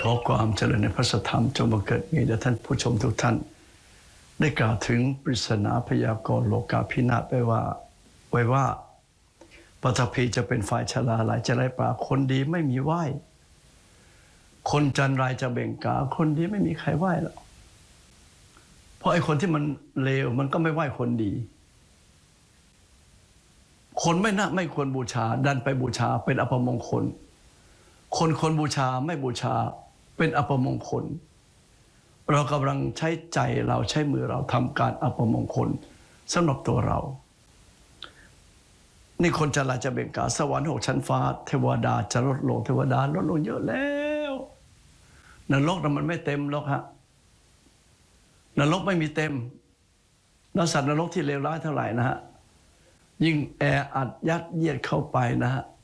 อความเจริญในพระสัทธรรมจงบังเกิดมีแด่ท่านผู้ชมทุกท่านได้กล่าวถึงปริศนาพยากรณ์โลกาภินาศไว้ว่าปฐพีจะเป็นฝ่ายชราหลายจะไร้ปราคนดีไม่มีไหว้คนจันไรจะเบ่งกาคนดีไม่มีใครไหว้หรอกเพราะไอ้คนที่มันเลวมันก็ไม่ไหว้คนดีคนไม่ควรบูชาดันไปบูชาเป็นอัปมงคลคนบูชาไม่บูชาเป็นอัปมงคลเรากำลังใช้ใจเราใช้มือเราทำการอัปมงคลสำหรับตัวเรานี่คนจันไรจะเบ่งกาสวรรค์6ชั้นฟ้าเทวดาจะลดลงเทวดาลดลงเยอะแล้วนรกนั้นมันไม่เต็มหรอกฮะนรกไม่มีเต็มแล้วสัตว์นรกที่เลวร้ายเท่าไหร่นะฮะยิ่งแออัดยัดเยียดเข้าไปนะฮะ